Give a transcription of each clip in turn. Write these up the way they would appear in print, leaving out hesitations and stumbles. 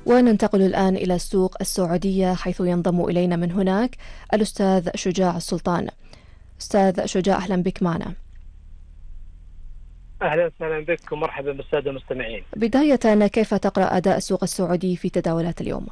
وننتقل الآن إلى السوق السعودية، حيث ينضم إلينا من هناك الأستاذ شجاع السلطان. أستاذ شجاع، أهلا بك معنا. أهلا وسهلا بك ومرحبا بالسادة المستمعين. بداية، كيف تقرأ أداء السوق السعودي في تداولات اليوم؟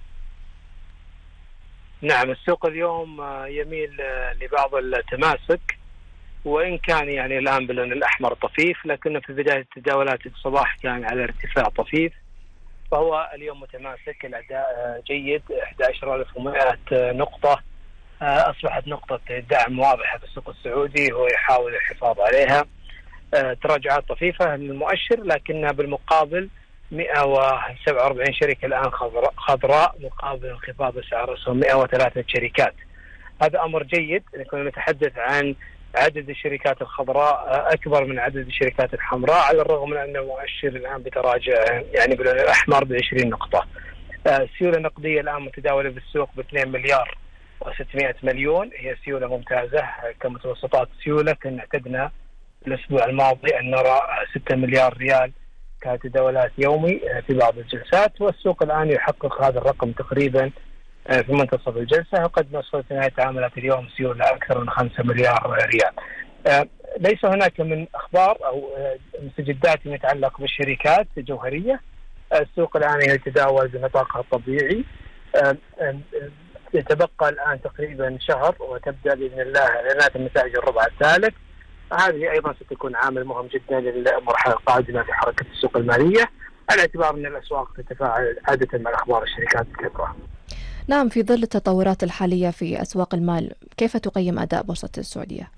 نعم، السوق اليوم يميل لبعض التماسك، وإن كان يعني الآن باللون الأحمر طفيف، لكنه في بداية التداولات الصباح كان على ارتفاع طفيف، فهو اليوم متماسك. الأداء جيد، 11100 نقطة أصبحت نقطة دعم واضحة في السوق السعودي، هو يحاول الحفاظ عليها. تراجعات طفيفة للمؤشر، لكنها بالمقابل 147 شركة الآن خضراء مقابل انخفاض اسعار الاسهم 103 شركات. هذا أمر جيد. كنا نتحدث عن عدد الشركات الخضراء أكبر من عدد الشركات الحمراء، على الرغم من أن المؤشر الآن بتراجع يعني باللون الأحمر ب20 نقطة. السيولة النقدية الآن متداولة بالسوق ب2 مليار و600 مليون، هي سيولة ممتازة كمتوسطات سيولة. كنا اعتدنا الأسبوع الماضي أن نرى 6 مليار ريال كتداولات يومي في بعض الجلسات، والسوق الآن يحقق هذا الرقم تقريبا في منتصف الجلسة، وقد نصل في نهاية تعاملات اليوم سيولة أكثر من 5 مليار ريال. ليس هناك من أخبار أو مستجدات يتعلق بالشركات الجوهرية. السوق الآن يتداول بنطاقها الطبيعي. يتبقى الآن تقريبا شهر وتبدأ بإذن الله إعلانات النتائج الربع الثالث. هذه أيضا ستكون عامل مهم جدا للمرحلة القادمة في حركة السوق المالية، على اعتبار أن الأسواق تتفاعل عادة مع أخبار الشركات الكبرى. نعم، في ظل التطورات الحالية في أسواق المال، كيف تقيم أداء بورصة السعودية؟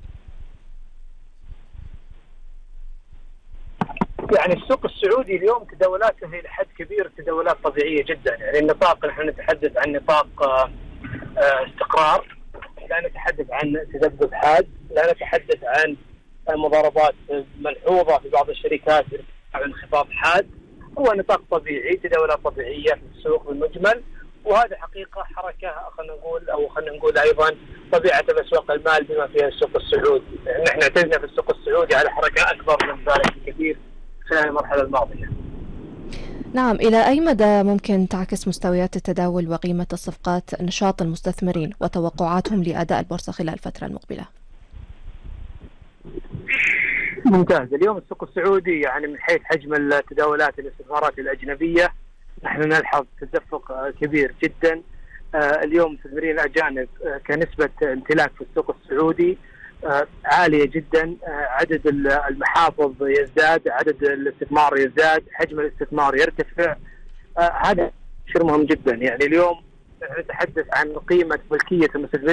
يعني السوق السعودي اليوم تداولاته إلى حد كبير تداولات طبيعية جدا. يعني النطاق نحن نتحدث عن نطاق استقرار، لا نتحدث عن تذبذب حاد، لا نتحدث عن مضاربات ملحوظة في بعض الشركات على انخفاض حاد. هو نطاق طبيعي، تداولات طبيعية في السوق بالمجمل، وهذا حقيقة حركة خلينا نقول أيضا طبيعة الأسواق المال بما فيها السوق السعودي. نحن اعتدنا في السوق السعودي على حركة أكبر من ذلك بكثير خلال المرحلة الماضية. نعم، إلى أي مدى ممكن تعكس مستويات التداول وقيمة الصفقات نشاط المستثمرين وتوقعاتهم لأداء البورصة خلال الفترة المقبلة؟ ممتاز. اليوم السوق السعودي يعني من حيث حجم التداولات الاستثمارات الأجنبية نحن نلحظ تدفق كبير جدا. اليوم المستثمرين الأجانب كنسبة امتلاك في السوق السعودي عالية جدا. عدد المحافظ يزداد، عدد الاستثمار يزداد، حجم الاستثمار يرتفع. هذا شيء مهم جدا. يعني اليوم نتحدث عن قيمة ملكية المستثمرين